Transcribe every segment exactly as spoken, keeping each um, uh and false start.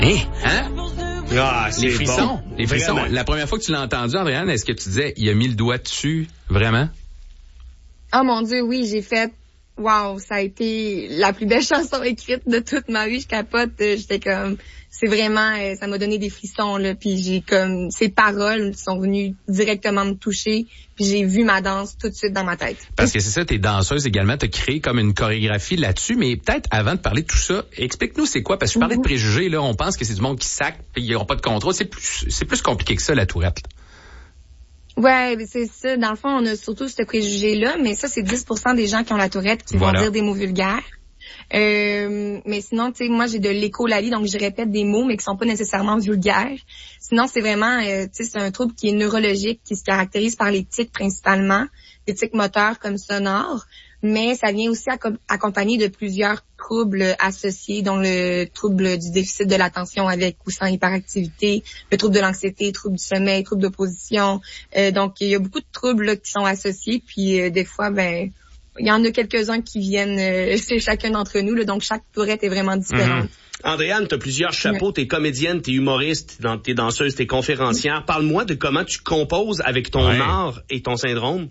Hein? Hein? Ah, les frissons. Bon. Les frissons. Vraiment. La première fois que tu l'as entendu, Andréane, est-ce que tu disais, il a mis le doigt dessus, vraiment? Oh mon Dieu, oui, j'ai fait, wow, ça a été la plus belle chanson écrite de toute ma vie. Je capote, j'étais comme, c'est vraiment, ça m'a donné des frissons, là. Puis j'ai comme, ces paroles sont venues directement me toucher. Puis j'ai vu ma danse tout de suite dans ma tête. Parce que c'est ça, t'es danseuse également, t'as créé comme une chorégraphie là-dessus. Mais peut-être avant de parler de tout ça, explique-nous c'est quoi, parce que je parlais de préjugés, là. On pense que c'est du monde qui sac, puis ils n'ont pas de contrôle. C'est plus, c'est plus compliqué que ça, la tourette. Ouais, c'est ça. Dans le fond, on a surtout ce préjugé-là, mais ça, c'est dix pour cent des gens qui ont la tourette qui voilà. vont dire des mots vulgaires. Euh, mais sinon, tu sais, moi, j'ai de l'écholalie, donc je répète des mots, mais qui sont pas nécessairement vulgaires. Sinon, c'est vraiment, euh, tu sais, c'est un trouble qui est neurologique, qui se caractérise par les tics principalement, des tics moteurs comme sonores, mais ça vient aussi acc- accompagné de plusieurs troubles associés, dont le trouble du déficit de l'attention avec ou sans hyperactivité, le trouble de l'anxiété, le trouble du sommeil, le trouble d'opposition. Euh, donc, il y a beaucoup de troubles là, qui sont associés, puis euh, des fois, ben, il y en a quelques-uns qui viennent euh, chez chacun d'entre nous, là, donc chaque tourette est vraiment différente. Mm-hmm. Andréane, tu as plusieurs chapeaux, ouais. T'es comédienne, t'es humoriste, t'es danseuse, t'es conférencière. Parle-moi de comment tu composes avec ton ouais. art et ton syndrome.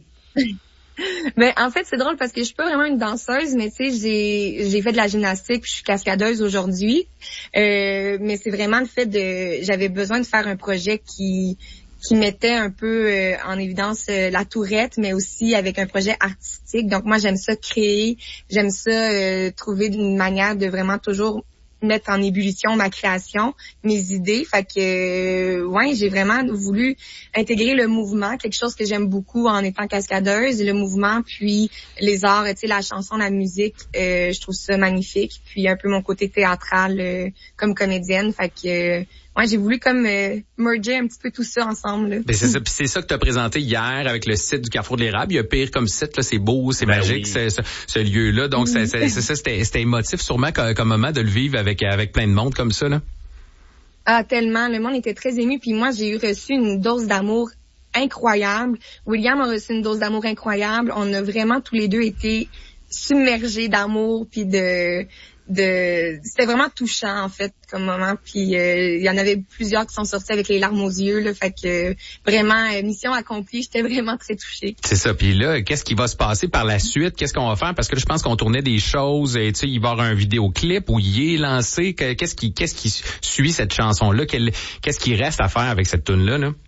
Ben en fait c'est drôle parce que je suis pas vraiment une danseuse, mais tu sais j'ai j'ai fait de la gymnastique, puis je suis cascadeuse aujourd'hui. Euh, mais c'est vraiment le fait de j'avais besoin de faire un projet qui qui mettait un peu euh, en évidence euh, la tourette, mais aussi avec un projet artistique. Donc moi j'aime ça créer, j'aime ça euh, trouver une manière de vraiment toujours mettre en ébullition ma création, mes idées. Fait que, euh, ouais, j'ai vraiment voulu intégrer le mouvement, quelque chose que j'aime beaucoup en étant cascadeuse, le mouvement, puis les arts, tu sais, la chanson, la musique, euh, je trouve ça magnifique. Puis un peu mon côté théâtral euh, comme comédienne. Fait que, euh, ouais, j'ai voulu comme euh, merger un petit peu tout ça ensemble. Là. Ben c'est ça, puis c'est ça que tu as présenté hier avec le site du Carrefour de l'Érable. Il y a pire comme site, là, c'est beau, c'est ben magique, oui. c'est, ce, ce lieu-là. Donc, c'est, c'est, c'est ça, c'était, c'était émotif sûrement comme, comme moment de le vivre avec, avec plein de monde comme ça, là. Ah, tellement. Le monde était très ému. Puis moi, j'ai eu reçu une dose d'amour incroyable. William a reçu une dose d'amour incroyable. On a vraiment tous les deux été submergés d'amour puis de... de c'était vraiment touchant en fait comme moment, puis euh, il y en avait plusieurs qui sont sortis avec les larmes aux yeux là, fait que vraiment euh, mission accomplie, j'étais vraiment très touchée. C'est ça, puis là qu'est-ce qui va se passer par la suite, qu'est-ce qu'on va faire, parce que là, je pense qu'on tournait des choses, et tu sais il va y avoir un vidéoclip où il est lancé, qu'est-ce qui qu'est-ce qui suit cette chanson là, qu'est-ce qui reste à faire avec cette tune là là?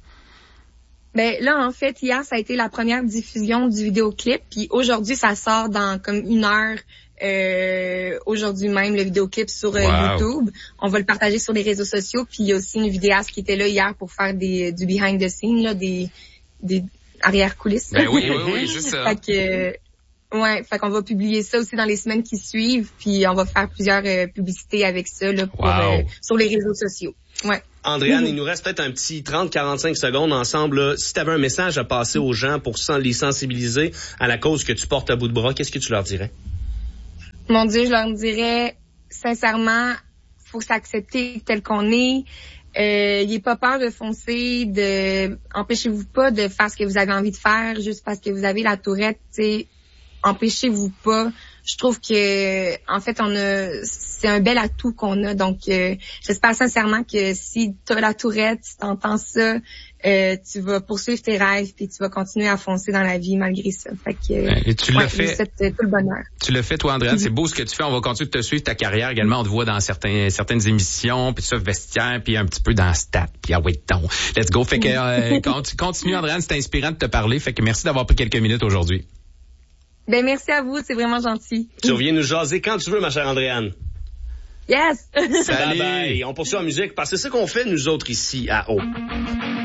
Ben là, en fait, hier, ça a été la première diffusion du vidéoclip, puis aujourd'hui, ça sort dans comme une heure. Euh, aujourd'hui même, le vidéoclip sur euh, wow. YouTube. On va le partager sur les réseaux sociaux, puis il y a aussi une vidéaste qui était là hier pour faire des du behind the scenes, là, des des arrière-coulisses. Ben oui, oui, oui, juste ça. Fait que, ouais, fait qu'on va publier ça aussi dans les semaines qui suivent, puis on va faire plusieurs euh, publicités avec ça là, pour, wow. euh, sur les réseaux sociaux. Ouais. Andréane, mmh. il nous reste peut-être un petit trente à quarante-cinq secondes ensemble. Là. Si tu avais un message à passer aux gens pour les sensibiliser à la cause que tu portes à bout de bras, qu'est-ce que tu leur dirais? Mon Dieu, je leur dirais, sincèrement, faut s'accepter tel qu'on est. Euh, n'ayez pas peur de foncer, de, empêchez-vous pas de faire ce que vous avez envie de faire juste parce que vous avez la tourette, tu sais, empêchez-vous pas. Je trouve que, en fait, on a, c'est un bel atout qu'on a. Donc, euh, j'espère sincèrement que si tu as la tourette, si tu entends ça, euh, tu vas poursuivre tes rêves puis tu vas continuer à foncer dans la vie malgré ça. Fait que, et tu ouais, le fais. Je souhaite tout le bonheur. Tu le fais, toi, Andréane. Mm-hmm. C'est beau ce que tu fais. On va continuer de te suivre ta carrière également. On te voit dans certains, certaines émissions, puis ça, vestiaire, puis un petit peu dans Stat, puis ah oui, donc, let's go. Fait que, euh, continue, Andréane, c'est inspirant de te parler. Fait que merci d'avoir pris quelques minutes aujourd'hui. Ben, merci à vous, c'est vraiment gentil. Tu reviens nous jaser quand tu veux, ma chère Andréane. Yes! Salut! Bye bye. On poursuit en musique parce que c'est ça qu'on fait, nous autres, ici, à O.